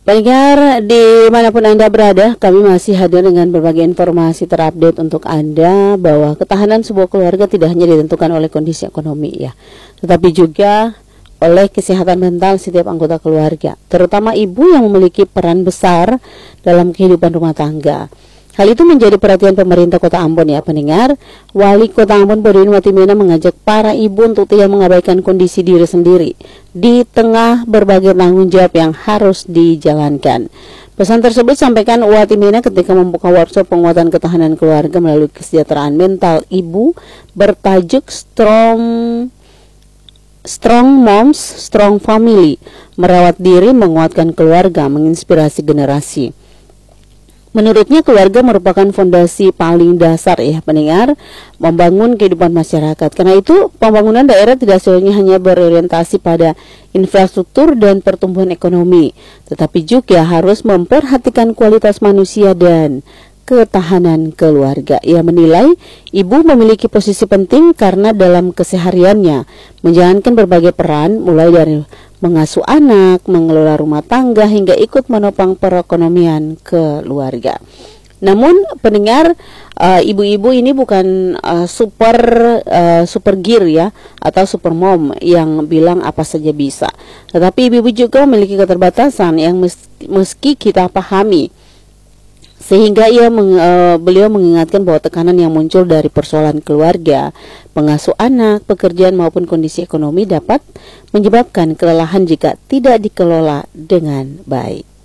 Pendengar dimanapun Anda berada, kami masih hadir dengan berbagai informasi terupdate untuk Anda bahwa ketahanan sebuah keluarga tidak hanya ditentukan oleh kondisi ekonomi ya, tetapi juga oleh kesehatan mental setiap anggota keluarga, terutama ibu yang memiliki peran besar dalam kehidupan rumah tangga. Hal itu menjadi perhatian pemerintah Kota Ambon ya pendengar. Wali Kota Ambon Bodin Watimena mengajak para ibu untuk tidak mengabaikan kondisi diri sendiri di tengah berbagai tanggung jawab yang harus dijalankan. Pesan tersebut sampaikan Watimena ketika membuka workshop penguatan ketahanan keluarga melalui kesejahteraan mental ibu bertajuk Strong Moms, Strong Family, merawat diri, menguatkan keluarga, menginspirasi generasi. Menurutnya keluarga merupakan fondasi paling dasar ya pendengar, membangun kehidupan masyarakat. Karena itu pembangunan daerah tidak hanya berorientasi pada infrastruktur dan pertumbuhan ekonomi, tetapi juga harus memperhatikan kualitas manusia dan ketahanan keluarga. Ia menilai ibu memiliki posisi penting karena dalam kesehariannya menjalankan berbagai peran, mulai dari mengasuh anak, mengelola rumah tangga, hingga ikut menopang perekonomian keluarga. Namun pendengar, ibu-ibu ini bukan super gear ya, atau super mom yang bilang apa saja bisa. Tetapi ibu-ibu juga memiliki keterbatasan yang meski kita pahami. Sehingga beliau mengingatkan bahwa tekanan yang muncul dari persoalan keluarga, pengasuh anak, pekerjaan maupun kondisi ekonomi dapat menyebabkan kelelahan jika tidak dikelola dengan baik.